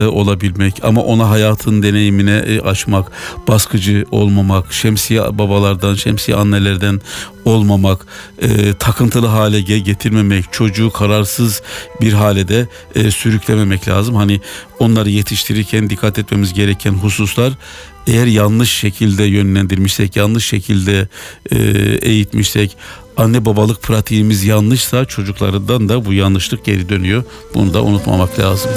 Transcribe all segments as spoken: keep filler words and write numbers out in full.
olabilmek ama ona hayatın deneyimine açmak, baskıcı olmamak, şemsiye babalardan, şemsiye annelerden olmamak, e, takıntılı hale getirmemek, çocuğu kararsız bir hale de e, sürüklememek lazım. Hani onları yetiştirirken dikkat etmemiz gereken hususlar, eğer yanlış şekilde yönlendirmişsek, yanlış şekilde e, eğitmişsek, anne babalık pratiğimiz yanlışsa çocuklardan da bu yanlışlık geri dönüyor. Bunu da unutmamak lazım.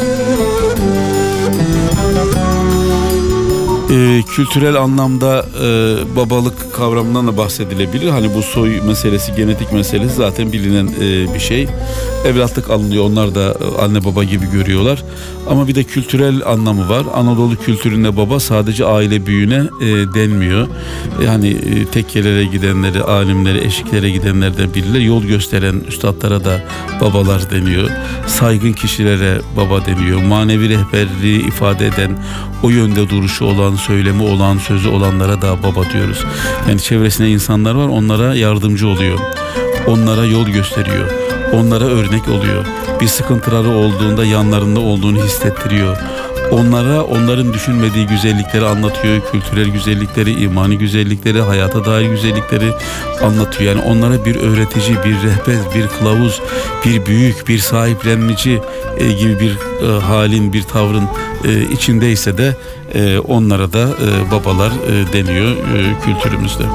Ee, kültürel anlamda e, babalık kavramından da bahsedilebilir. Hani bu soy meselesi, genetik meselesi zaten bilinen e, bir şey. Evlatlık alınıyor, onlar da anne baba gibi görüyorlar. Ama bir de kültürel anlamı var. Anadolu kültüründe baba sadece aile büyüğüne e, denmiyor. Yani e, tekkelere gidenleri, alimlere, eşiklere gidenlerden biriyle yol gösteren üstadlara da babalar deniyor. Saygın kişilere baba deniyor. Manevi rehberliği ifade eden, o yönde duruşu olan, söylemi olan, sözü olanlara da baba diyoruz. Yani çevresinde insanlar var, onlara yardımcı oluyor. Onlara yol gösteriyor. Onlara örnek oluyor. Bir sıkıntıları olduğunda yanlarında olduğunu hissettiriyor. Onlara onların düşünmediği güzellikleri anlatıyor. Kültürel güzellikleri, imani güzellikleri, hayata dair güzellikleri anlatıyor. Yani onlara bir öğretici, bir rehber, bir kılavuz, bir büyük, bir sahiplenmeci e, gibi bir e, halin, bir tavrın e, içindeyse de e, onlara da e, babalar e, deniyor e, kültürümüzde.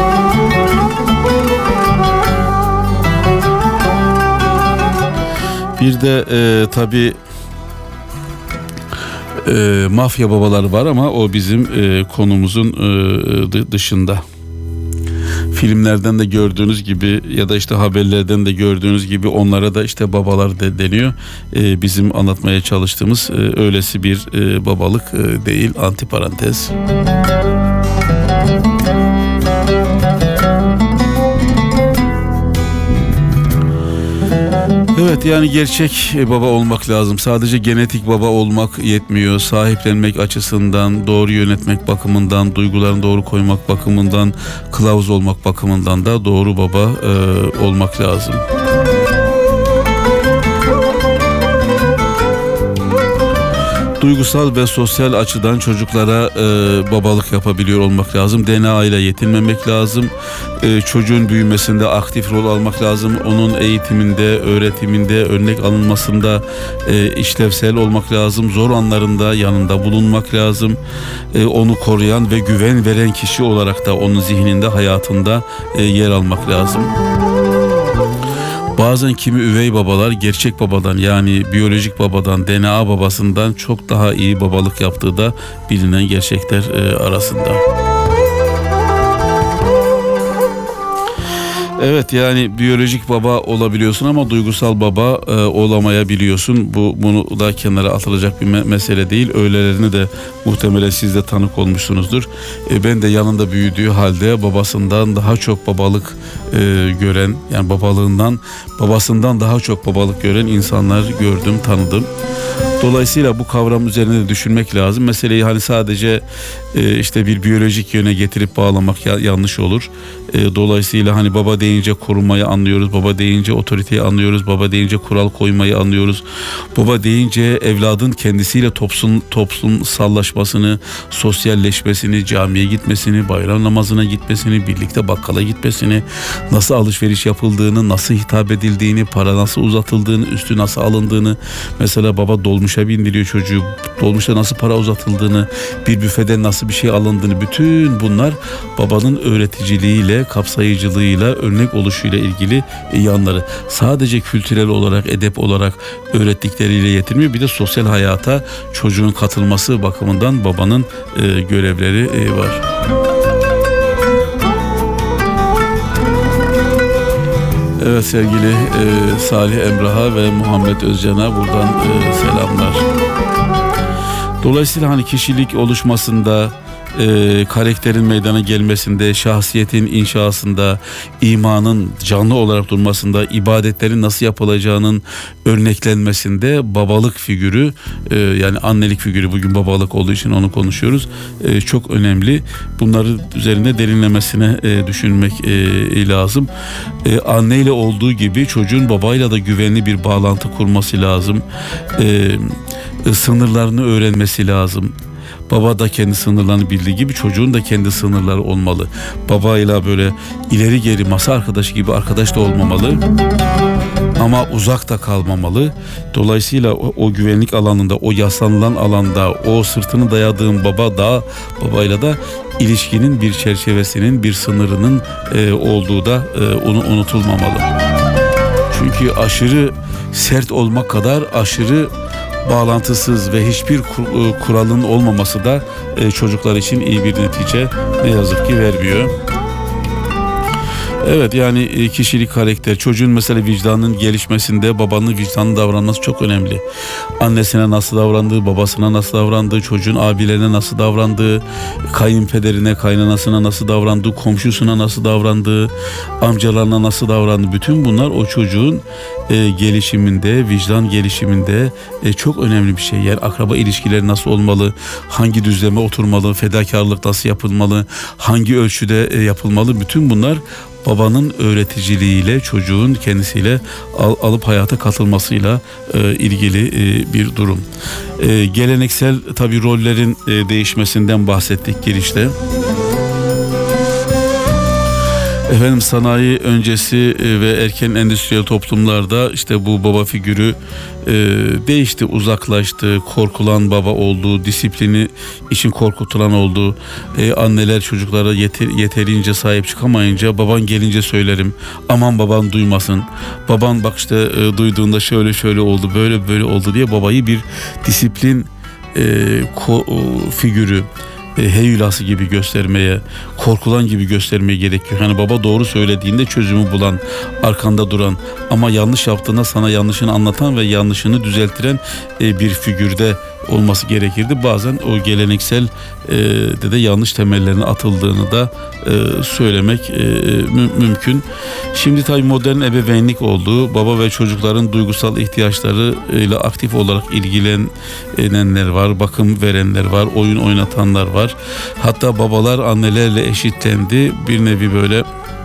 Bir de e, tabii e, mafya babaları var ama o bizim e, konumuzun e, dışında. Filmlerden de gördüğünüz gibi ya da işte haberlerden de gördüğünüz gibi onlara da işte babalar de deniyor. E, bizim anlatmaya çalıştığımız e, öylesi bir e, babalık e, değil, antiparantez. Evet, yani gerçek baba olmak lazım. Sadece genetik baba olmak yetmiyor. Sahiplenmek açısından, doğru yönetmek bakımından, duygularını doğru koymak bakımından, kılavuz olmak bakımından da doğru baba e, olmak lazım. Duygusal ve sosyal açıdan çocuklara e, babalık yapabiliyor olmak lazım. D N A ile yetinmemek lazım. E, çocuğun büyümesinde aktif rol almak lazım. Onun eğitiminde, öğretiminde, örnek alınmasında e, işlevsel olmak lazım. Zor anlarında yanında bulunmak lazım. E, onu koruyan ve güven veren kişi olarak da onun zihninde, hayatında e, yer almak lazım. Bazen kimi üvey babalar gerçek babadan, yani biyolojik babadan, D N A babasından çok daha iyi babalık yaptığı da bilinen gerçekler e, arasında. Evet, yani biyolojik baba olabiliyorsun ama duygusal baba e, olamayabiliyorsun. Bu bunu da kenara atılacak bir me- mesele değil. Öylelerine de muhtemelen siz de tanık olmuşsunuzdur. E, ben de yanında büyüdüğü halde babasından daha çok babalık e, gören, yani babalığından, babasından daha çok babalık gören insanlar gördüm, tanıdım. Dolayısıyla bu kavram üzerine de düşünmek lazım. Meseleyi hani sadece e, işte bir biyolojik yöne getirip bağlamak ya, yanlış olur. E, dolayısıyla hani baba deyince korunmayı anlıyoruz, baba deyince otoriteyi anlıyoruz, baba deyince kural koymayı anlıyoruz. Baba deyince evladın kendisiyle toplum, toplumsallaşmasını, sosyalleşmesini, camiye gitmesini, bayram namazına gitmesini, birlikte bakkala gitmesini, nasıl alışveriş yapıldığını, nasıl hitap edildiğini, para nasıl uzatıldığını, üstü nasıl alındığını, mesela baba dolmuşa bindiriyor çocuğu, dolmuşta nasıl para uzatıldığını, bir büfeden nasıl bir şey alındığını, bütün bunlar babanın öğreticiliğiyle, kapsayıcılığıyla, örnek oluşuyla ilgili yanları. Sadece kültürel olarak, edep olarak öğrettikleriyle yetinmiyor. Bir de sosyal hayata çocuğun katılması bakımından babanın e, görevleri e, var. Evet, sevgili e, Salih Emrah'a ve Muhammed Özcan'a buradan e, selamlar. Dolayısıyla hani kişilik oluşmasında, e, karakterin meydana gelmesinde, şahsiyetin inşasında, imanın canlı olarak durmasında, ibadetlerin nasıl yapılacağının örneklenmesinde babalık figürü, e, yani annelik figürü, bugün babalık olduğu için onu konuşuyoruz, e, çok önemli. Bunları üzerinde derinlemesine e, düşünmek e, lazım. E, anneyle olduğu gibi çocuğun babayla da güvenli bir bağlantı kurması lazım. E, sınırlarını öğrenmesi lazım. Baba da kendi sınırlarını bildiği gibi çocuğun da kendi sınırları olmalı. Babayla böyle ileri geri masa arkadaşı gibi arkadaş da olmamalı. Ama uzak da kalmamalı. Dolayısıyla o, o güvenlik alanında, o yaslanılan alanda, o sırtını dayadığın baba da, babayla da ilişkinin bir çerçevesinin, bir sınırının e, olduğu da e, onu unutulmamalı. Çünkü aşırı sert olmak kadar aşırı bağlantısız ve hiçbir kuralın olmaması da çocuklar için iyi bir netice ne yazık ki vermiyor. Evet, yani kişilik, karakter, çocuğun mesela vicdanının gelişmesinde babanın vicdanlı davranması çok önemli. Annesine nasıl davrandığı, babasına nasıl davrandığı, çocuğun abilerine nasıl davrandığı, kayınpederine, kaynanasına nasıl davrandığı, komşusuna nasıl davrandığı, amcalarına nasıl davrandığı, bütün bunlar o çocuğun e, gelişiminde, vicdan gelişiminde e, çok önemli bir şey. Yani akraba ilişkileri nasıl olmalı, hangi düzleme oturmalı, fedakarlık nasıl yapılmalı, hangi ölçüde e, yapılmalı, bütün bunlar babanın öğreticiliğiyle çocuğun kendisiyle al, alıp hayata katılmasıyla e, ilgili e, bir durum. E, geleneksel tabii rollerin e, değişmesinden bahsettik girişte. Efendim, sanayi öncesi ve erken endüstriyel toplumlarda işte bu baba figürü e, değişti, uzaklaştı, korkulan baba oldu, disiplini için korkutulan oldu. E, anneler çocuklara yeter, yeterince sahip çıkamayınca baban gelince söylerim, aman baban duymasın, baban bak işte e, duyduğunda şöyle şöyle oldu, böyle böyle oldu diye babayı bir disiplin e, ko, o, figürü, heyulası gibi göstermeye, korkulan gibi göstermeye gerekiyor. Hani baba doğru söylediğinde çözümü bulan, arkanda duran ama yanlış yaptığında sana yanlışını anlatan ve yanlışını düzelttiren bir figürde olması gerekirdi. Bazen o geleneksel e, de, de yanlış temellerine atıldığını da e, söylemek e, mü, mümkün. Şimdi tabii modern ebeveynlik oldu. Baba ve çocukların duygusal ihtiyaçlarıyla aktif olarak ilgilenenler var, bakım verenler var, oyun oynatanlar var. Hatta babalar annelerle eşitlendi. Bir nevi böyle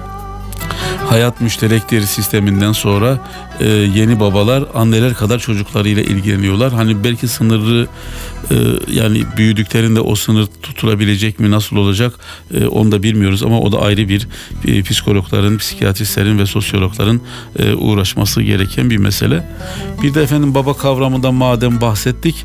hayat müşterekleri sisteminden sonra e, yeni babalar anneler kadar çocuklarıyla ilgileniyorlar. Hani belki sınırı e, yani büyüdüklerinde o sınır tutulabilecek mi, nasıl olacak e, onu da bilmiyoruz ama o da ayrı bir e, psikologların, psikiyatristlerin ve sosyologların e, uğraşması gereken bir mesele. Bir de efendim baba kavramından madem bahsettik,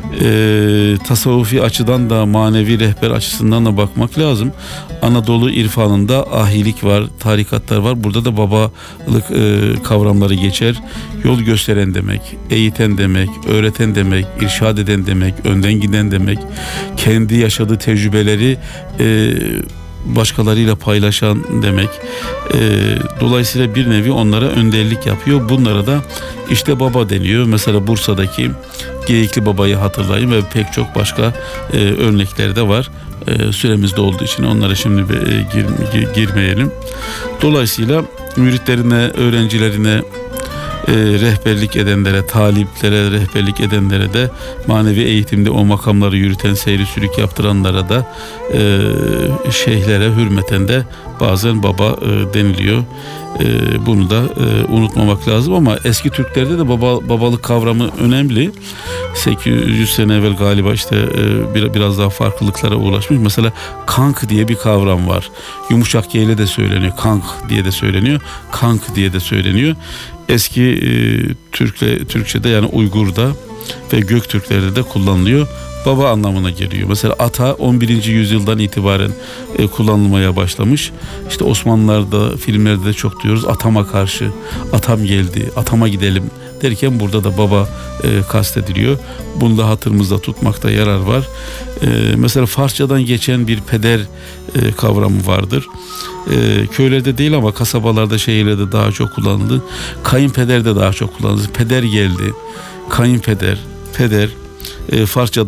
e, tasavvufi açıdan da manevi rehber açısından da bakmak lazım. Anadolu irfanında ahilik var, tarikatlar var. Burada da babalık e, kavramları geçer. Yol gösteren demek, eğiten demek, öğreten demek, irşad eden demek, önden giden demek, kendi yaşadığı tecrübeleri e, başkalarıyla paylaşan demek. E, dolayısıyla bir nevi onlara önderlik yapıyor. Bunlara da işte baba deniyor. Mesela Bursa'daki Geyikli Baba'yı hatırlayın ve pek çok başka e, örnekler de var. E, süremizde olduğu için onlara şimdi e, gir, gir, girmeyelim. Dolayısıyla müritlerine, öğrencilerine, e, rehberlik edenlere, taliplere rehberlik edenlere de, manevi eğitimde o makamları yürüten, seyri sürük yaptıranlara da, e, şeyhlere hürmeten de bazen baba e, deniliyor. E, bunu da e, unutmamak lazım ama eski Türklerde de baba, babalık kavramı önemli. sekiz yüz sene evvel galiba işte e, bir, biraz daha farklılıklara ulaşmış. Mesela kank diye bir kavram var. Yumuşak G ile de söyleniyor. Kank diye de söyleniyor. Kank diye de söyleniyor. Eski e, Türkle, Türkçe'de yani Uygur'da ve Göktürklerde de kullanılıyor. Baba anlamına geliyor. Mesela ata on birinci yüzyıldan itibaren e, kullanılmaya başlamış. İşte Osmanlılar'da, filmlerde de çok diyoruz. Atama karşı, atam geldi, atama gidelim derken burada da baba e, kastediliyor. Bunu da hatırımızda tutmakta yarar var. E, mesela Farsçadan geçen bir peder e, kavramı vardır. E, köylerde değil ama kasabalarda, şehirlerde daha çok kullanıldı. Kayınpeder de daha çok kullanıldı. Peder geldi, kayınpeder, peder. E, Farsçadan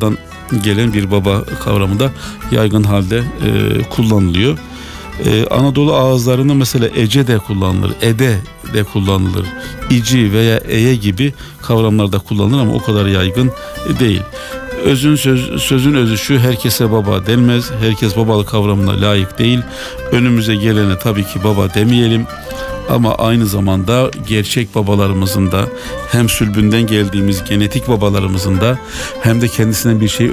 gelen bir baba kavramında yaygın halde e, kullanılıyor. Ee, Anadolu ağızlarında mesela ece de kullanılır, ede de kullanılır, ici veya eye gibi kavramlarda kullanılır ama o kadar yaygın değil. Özün söz, sözün özü şu: herkese baba denmez, herkes babalık kavramına layık değil. Önümüze gelene tabii ki baba demeyelim. Ama aynı zamanda gerçek babalarımızın da, hem sülbünden geldiğimiz genetik babalarımızın da, hem de kendisinden bir şey